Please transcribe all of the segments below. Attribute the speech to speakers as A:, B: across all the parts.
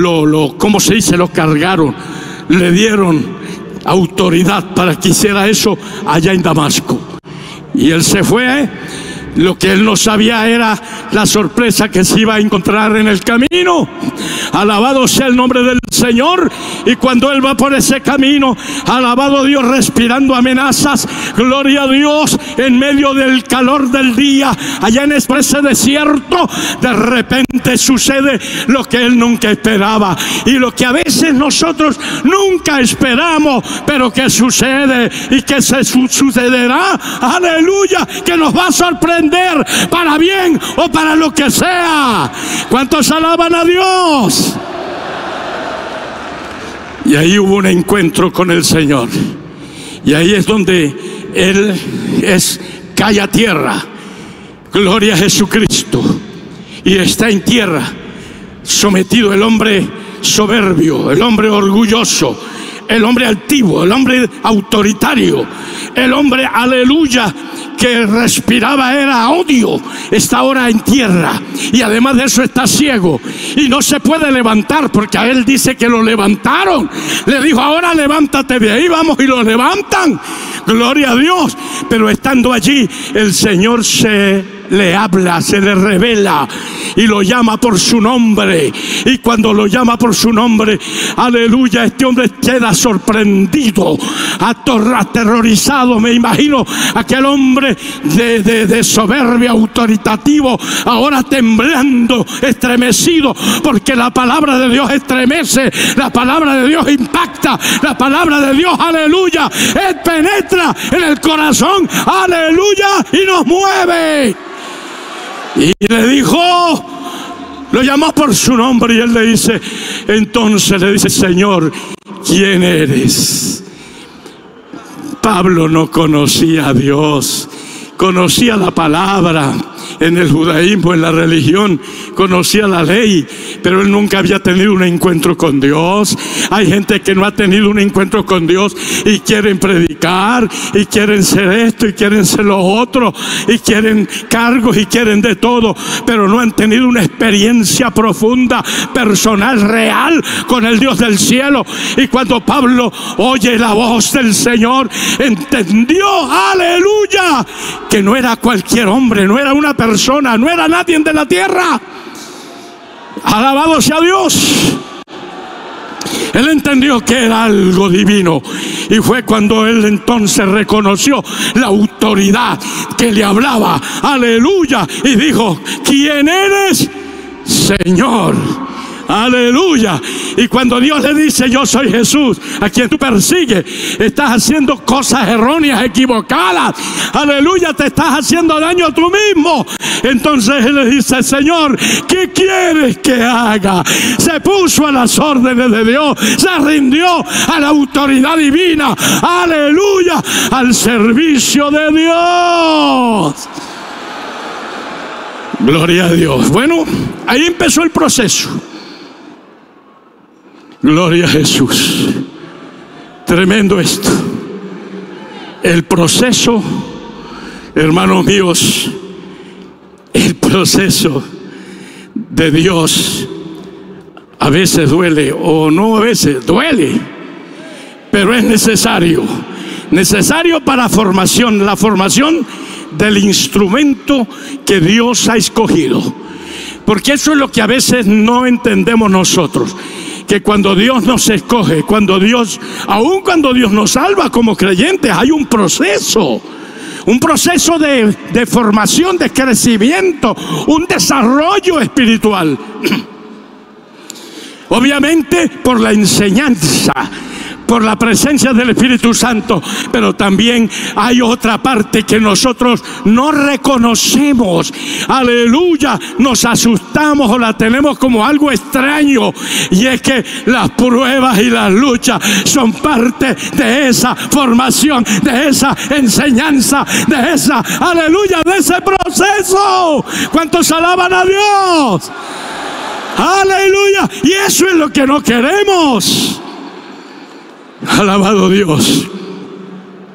A: ¿cómo se dice? Lo cargaron, le dieron autoridad para que hiciera eso allá en Damasco. Y él se fue. Lo que él no sabía era la sorpresa que se iba a encontrar en el camino. Alabado sea el nombre del Señor. Y cuando él va por ese camino, alabado Dios, respirando amenazas, gloria a Dios, en medio del calor del día, allá en ese desierto, de repente sucede lo que él nunca esperaba, y lo que a veces nosotros nunca esperamos, pero que sucede y que se sucederá, aleluya, que nos va a sorprender para bien o para lo que sea. ¿Cuántos alaban a Dios? Y ahí hubo un encuentro con el Señor, y ahí es donde él cae a tierra. Gloria a Jesucristo. Y está en tierra, sometido, el hombre soberbio, el hombre orgulloso, el hombre altivo, el hombre autoritario, el hombre, aleluya, que respiraba era odio, está ahora en tierra, y además de eso está ciego y no se puede levantar, porque a él dice que lo levantaron. Le dijo: ahora levántate de ahí, vamos, y lo levantan. Gloria a Dios. Pero estando allí, el Señor le habla, se le revela y lo llama por su nombre. Y cuando lo llama por su nombre, aleluya, este hombre queda sorprendido, aterrorizado. Me imagino aquel hombre de soberbia, autoritativo, ahora temblando, estremecido, porque la palabra de Dios estremece, la palabra de Dios impacta, la palabra de Dios, aleluya, penetra en el corazón, aleluya, y nos mueve. Y le dijo, lo llamó por su nombre, y él le dice, entonces le dice: Señor, ¿quién eres? Pablo no conocía a Dios, conocía la palabra. En el judaísmo, en la religión, conocía la ley, pero él nunca había tenido un encuentro con Dios. Hay gente que no ha tenido un encuentro con Dios y quieren predicar, y quieren ser esto, y quieren ser lo otro, y quieren cargos, y quieren de todo, pero no han tenido una experiencia profunda, personal, real con el Dios del cielo. Y cuando Pablo oye la voz del Señor, entendió, aleluya, que no era cualquier hombre, no era una persona, no era nadie de la tierra. Alabado sea Dios. Él entendió que era algo divino, y fue cuando él entonces reconoció la autoridad que le hablaba, aleluya, y dijo: ¿quién eres, Señor? Aleluya. Y cuando Dios le dice: yo soy Jesús a quien tú persigues, estás haciendo cosas erróneas, equivocadas, aleluya, te estás haciendo daño a tú mismo. Entonces él le dice: Señor, ¿qué quieres que haga? Se puso a las órdenes de Dios, se rindió a la autoridad divina, aleluya, al servicio de Dios. Gloria a Dios. Bueno, ahí empezó el proceso. Gloria a Jesús. Tremendo esto. El proceso, hermanos míos, el proceso de Dios a veces duele, o no, a veces duele, pero es necesario para formación, la formación del instrumento que Dios ha escogido. Porque eso es lo que a veces no entendemos nosotros, que cuando Dios nos escoge, aun cuando Dios nos salva como creyentes, hay un proceso de formación, de crecimiento, un desarrollo espiritual. Obviamente por la enseñanza, por la presencia del Espíritu Santo, pero también hay otra parte que nosotros no reconocemos, aleluya, nos asustamos o la tenemos como algo extraño, y es que las pruebas y las luchas son parte de esa formación, de esa enseñanza, de esa, aleluya, de ese proceso. ¿Cuántos alaban a Dios? Aleluya. Y eso es lo que no queremos. Alabado Dios.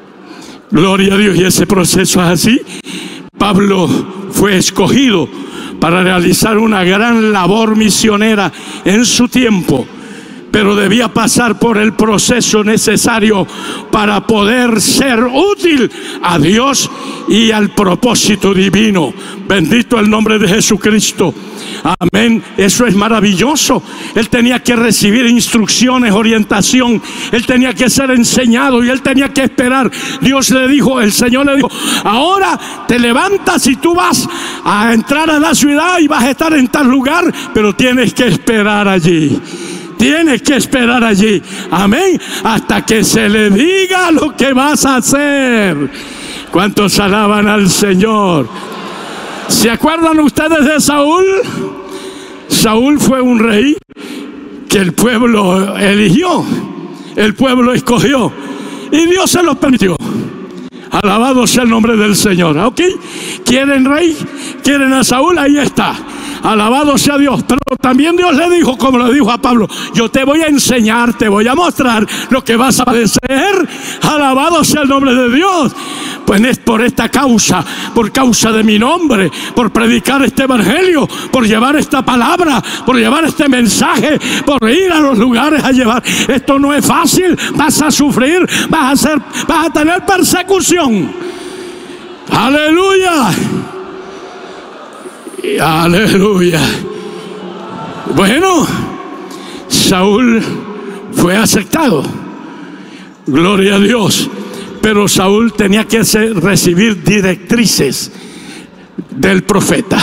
A: Gloria a Dios. Y ese proceso es así. Pablo fue escogido para realizar una gran labor misionera en su tiempo, pero debía pasar por el proceso necesario para poder ser útil a Dios y al propósito divino. Bendito el nombre de Jesucristo. Amén. Eso es maravilloso. Él tenía que recibir instrucciones, orientación. Él tenía que ser enseñado y él tenía que esperar. Dios le dijo, el Señor le dijo: ahora te levantas y tú vas a entrar a la ciudad y vas a estar en tal lugar, pero tienes que esperar allí. Tienes que esperar allí, amén, hasta que se le diga lo que vas a hacer. ¿Cuántos alaban al Señor? ¿Se acuerdan ustedes de Saúl? Saúl fue un rey que el pueblo eligió, el pueblo escogió y Dios se lo permitió. Alabado sea el nombre del Señor. ¿Ok? ¿Quieren rey? ¿Quieren a Saúl? Ahí está. Alabado sea Dios. Pero también Dios le dijo, como le dijo a Pablo: yo te voy a enseñar, te voy a mostrar lo que vas a padecer. Alabado sea el nombre de Dios. Pues es por esta causa, por causa de mi nombre, por predicar este evangelio, por llevar esta palabra, por llevar este mensaje, por ir a los lugares a llevar. Esto no es fácil. Vas a sufrir, vas a tener persecución. Aleluya. Aleluya. Bueno, Saúl fue aceptado, gloria a Dios, pero Saúl tenía que recibir directrices del profeta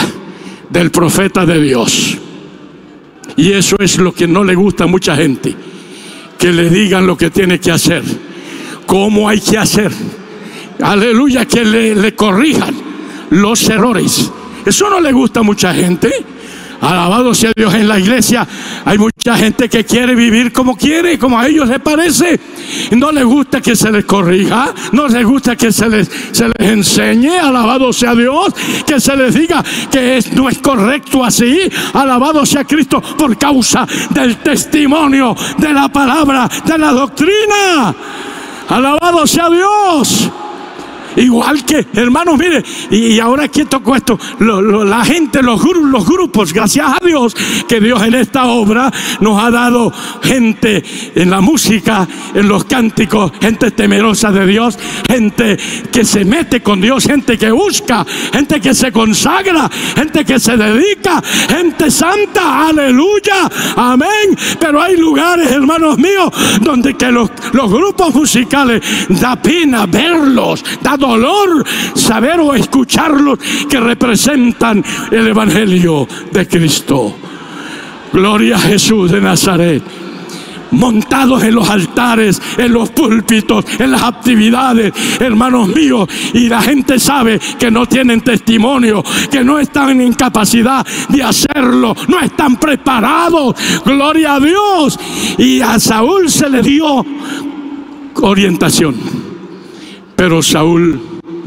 A: de Dios. Y eso es lo que no le gusta a mucha gente, que le digan lo que tiene que hacer, cómo hay que hacer. Aleluya, que le corrijan los errores. Eso no le gusta a mucha gente. Alabado sea Dios. En la iglesia hay mucha gente que quiere vivir como quiere, como a ellos les parece. No les gusta que se les corrija, no les gusta que se les enseñe. Alabado sea Dios. Que se les diga que no es correcto así. Alabado sea Cristo, por causa del testimonio, de la palabra, de la doctrina. Alabado sea Dios. Igual que, hermanos, mire, y ahora aquí tocó esto, la gente, los grupos, gracias a Dios, que Dios en esta obra nos ha dado gente en la música, en los cánticos, gente temerosa de Dios, gente que se mete con Dios, gente que busca, gente que se consagra, gente que se dedica, gente santa, aleluya, amén. Pero hay lugares, hermanos míos, donde que los grupos musicales da pena verlos, da dolor saber o escucharlos, que representan el evangelio de Cristo. Gloria a Jesús de Nazaret. Montados en los altares, en los púlpitos, en las actividades, hermanos míos, y la gente sabe que no tienen testimonio, que no están en capacidad de hacerlo, no están preparados. Gloria a Dios. Y a Saúl se le dio orientación, pero Saúl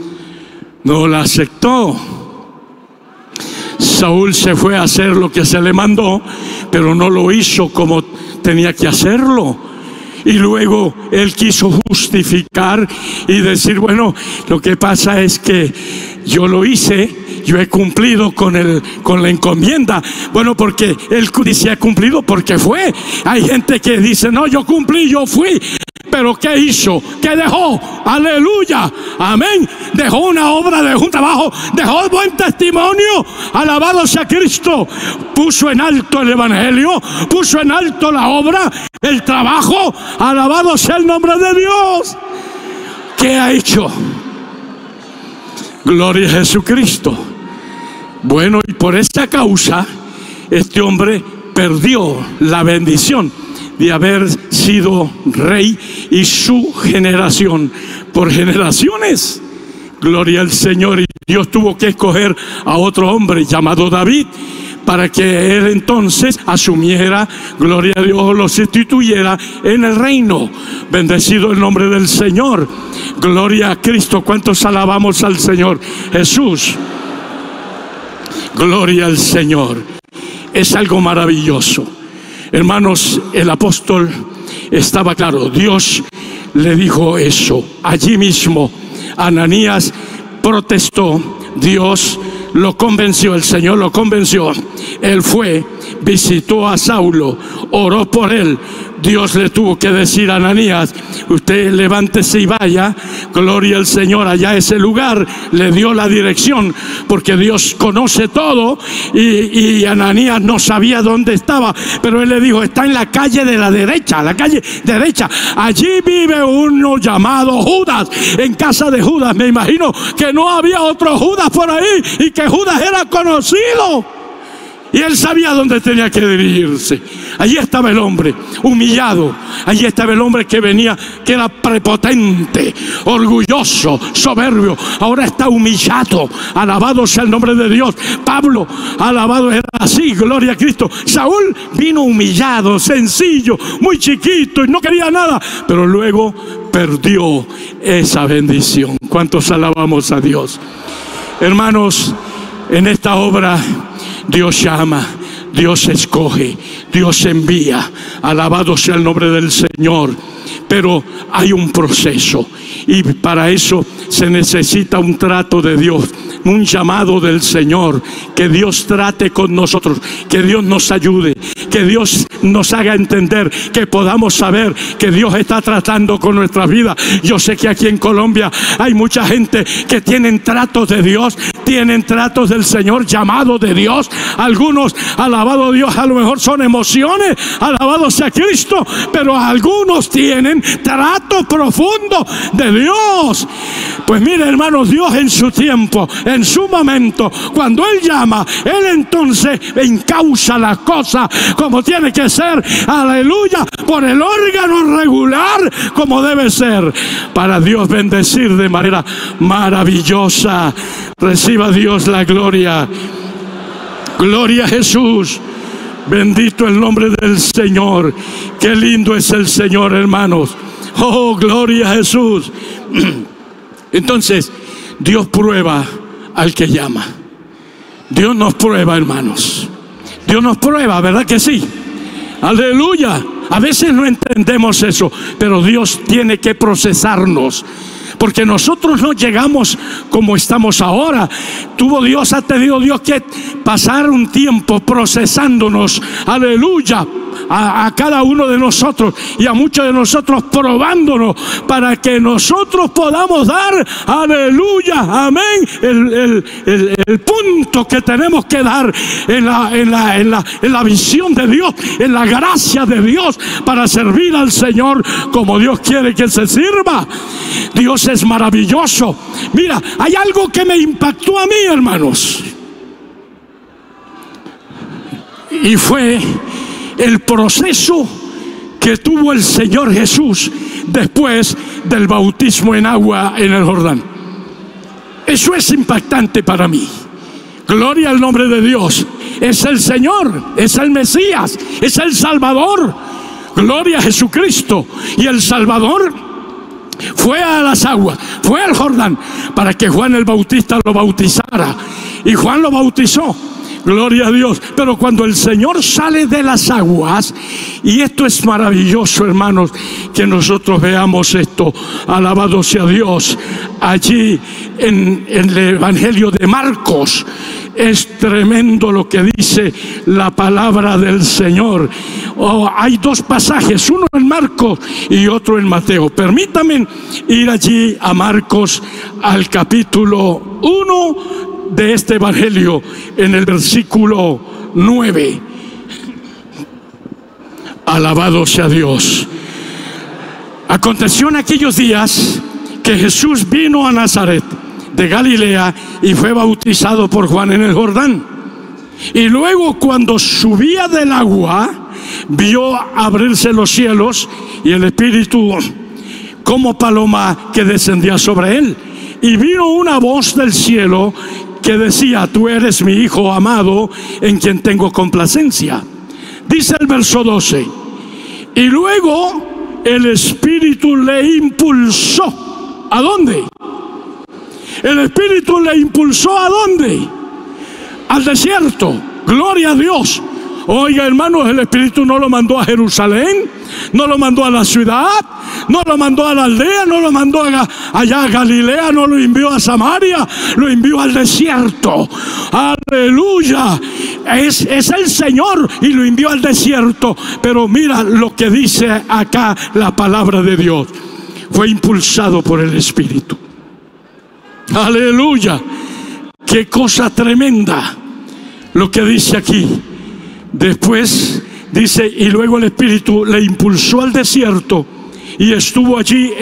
A: no la aceptó. Saúl se fue a hacer lo que se le mandó, pero no lo hizo como tenía que hacerlo. Y luego él quiso justificar y decir: bueno, lo que pasa es que yo lo hice, yo he cumplido con la encomienda. Bueno, porque él dice: ha cumplido porque fue. Hay gente que dice: no, yo cumplí, yo fui. Pero ¿qué hizo? ¿Qué dejó? Aleluya, amén. Dejó una obra, dejó un trabajo, dejó buen testimonio. Alabado sea Cristo. Puso en alto el evangelio, puso en alto la obra, el trabajo. Alabado sea el nombre de Dios. ¿Qué ha hecho? Gloria a Jesucristo. Bueno, y por esta causa este hombre perdió la bendición de haber sido rey, y su generación, por generaciones, gloria al Señor. Y Dios tuvo que escoger a otro hombre llamado David, para que él entonces asumiera, gloria a Dios, lo sustituyera en el reino. Bendecido el nombre del Señor. Gloria a Cristo. ¿Cuántos alabamos al Señor Jesús? Gloria al Señor. Es algo maravilloso. Hermanos, el apóstol estaba claro. Dios le dijo eso. Allí mismo Ananías protestó. Dios lo convenció, el Señor lo convenció. Él fue, visitó a Saulo, oró por él. Dios le tuvo que decir a Ananías: usted levántese y vaya, gloria al Señor, allá a ese lugar. Le dio la dirección, porque Dios conoce todo, y Ananías no sabía dónde estaba, pero él le dijo: está en la calle de la derecha, la calle derecha. Allí vive uno llamado Judas, en casa de Judas. Me imagino que no había otro Judas por ahí, y que Judas era conocido. Y él sabía dónde tenía que dirigirse. Allí estaba el hombre humillado. Allí estaba el hombre que venía, que era prepotente, orgulloso, soberbio. Ahora está humillado. Alabado sea el nombre de Dios. Pablo, alabado, era así, gloria a Cristo. Saúl vino humillado, sencillo, muy chiquito, y no quería nada. Pero luego perdió esa bendición. ¿Cuántos alabamos a Dios? Hermanos, en esta obra Dios llama, Dios escoge, Dios envía. Alabado sea el nombre del Señor. Pero hay un proceso, y para eso se necesita un trato de Dios, un llamado del Señor. Que Dios trate con nosotros, que Dios nos ayude, que Dios nos haga entender, que podamos saber que Dios está tratando con nuestra vida. Yo sé que aquí en Colombia hay mucha gente que tienen tratos de Dios, tienen tratos del Señor, llamados de Dios. Algunos, alabado Dios, a lo mejor son emociones, alabado sea Cristo, pero algunos tienen trato profundo de Dios. Pues mire, hermanos, Dios en su tiempo, en su momento, cuando Él llama, Él entonces encausa la cosa como tiene que ser, aleluya, por el órgano regular como debe ser, para Dios bendecir de manera maravillosa. Reciba Dios la gloria. Gloria a Jesús. Bendito el nombre del Señor. Qué lindo es el Señor, hermanos. Oh, gloria a Jesús. Entonces, Dios prueba al que llama. Dios nos prueba, hermanos. Dios nos prueba, ¿verdad que sí? Aleluya. A veces no entendemos eso, pero Dios tiene que procesarnos, porque nosotros no llegamos como estamos ahora. Ha tenido Dios que pasar un tiempo procesándonos, aleluya, a cada uno de nosotros, y a muchos de nosotros probándonos, para que nosotros podamos dar, aleluya, amén, el punto que tenemos que dar en la visión de Dios, en la gracia de Dios, para servir al Señor como Dios quiere que se sirva. Dios es maravilloso. Mira, hay algo que me impactó a mí, hermanos, y fue el proceso que tuvo el Señor Jesús después del bautismo en agua en el Jordán. Eso es impactante para mí. Gloria al nombre de Dios. Es el Señor, es el Mesías, es el Salvador. Gloria a Jesucristo. Y el Salvador fue a las aguas, fue al Jordán, para que Juan el Bautista lo bautizara. Y Juan lo bautizó. Gloria a Dios. Pero cuando el Señor sale de las aguas, y esto es maravilloso, hermanos, que nosotros veamos esto, alabado sea Dios, allí en el Evangelio de Marcos. Es tremendo lo que dice la palabra del Señor. Hay dos pasajes, uno en Marcos y otro en Mateo. Permítanme ir allí a Marcos, al capítulo 1 de este Evangelio, en el versículo 9. Alabado sea Dios. Aconteció en aquellos días que Jesús vino a Nazaret de Galilea y fue bautizado por Juan en el Jordán. Y luego, cuando subía del agua, vio abrirse los cielos y el Espíritu como paloma que descendía sobre él. Y vino una voz del cielo que decía: tú eres mi Hijo amado, en quien tengo complacencia. Dice el verso 12: y luego el Espíritu le impulsó. ¿A dónde? El Espíritu le impulsó, ¿a dónde? Al desierto. Gloria a Dios. Oiga, hermanos, el Espíritu no lo mandó a Jerusalén, no lo mandó a la ciudad, no lo mandó a la aldea, no lo mandó allá a Galilea, no lo envió a Samaria, lo envió al desierto. Aleluya. Es el Señor y lo envió al desierto. Pero mira lo que dice acá la palabra de Dios. Fue impulsado por el Espíritu. Aleluya. Qué cosa tremenda lo que dice aquí. Después dice, y luego el Espíritu le impulsó al desierto y estuvo allí